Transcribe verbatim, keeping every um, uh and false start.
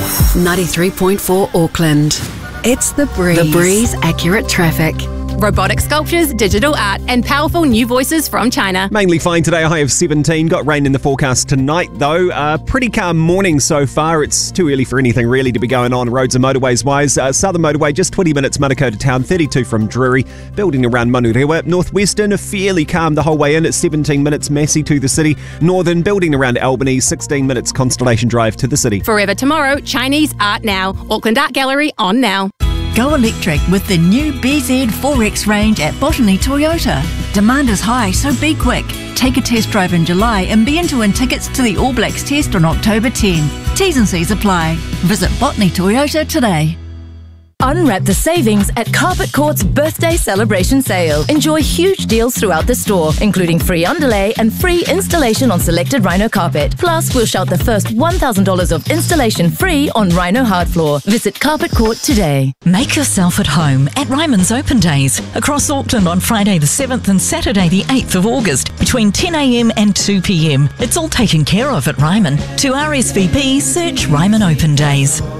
ninety-three point four Auckland. It's The Breeze. The Breeze Accurate Traffic. Robotic sculptures, digital art, and powerful new voices from China. Mainly fine today, a high of seventeen. Got rain in the forecast tonight, though. Uh, pretty calm morning so far. It's too early for anything really to be going on roads and motorways-wise. Uh, Southern Motorway, just twenty minutes Manukau to town, thirty-two from Drury. Building around Manurewa. Northwestern, fairly calm the whole way in. It's seventeen minutes Massey to the city. Northern, building around Albany, sixteen minutes Constellation Drive to the city. Forever Tomorrow, Chinese Art Now. Auckland Art Gallery on now. Go electric with the new B Z four X range at Botany Toyota. Demand is high, so be quick. Take a test drive in July and be in to win tickets to the All Blacks test on October tenth. T's and C's apply. Visit Botany Toyota today. Unwrap the savings at Carpet Court's birthday celebration sale. Enjoy huge deals throughout the store, including free underlay and free installation on selected Rhino carpet. Plus, we'll shout the first one thousand dollars of installation free on Rhino hard floor. Visit Carpet Court today. Make yourself at home at Ryman's Open Days across Auckland on Friday the seventh and Saturday the eighth of August between ten a m and two p m. It's all taken care of at Ryman. To R S V P, search Ryman Open Days.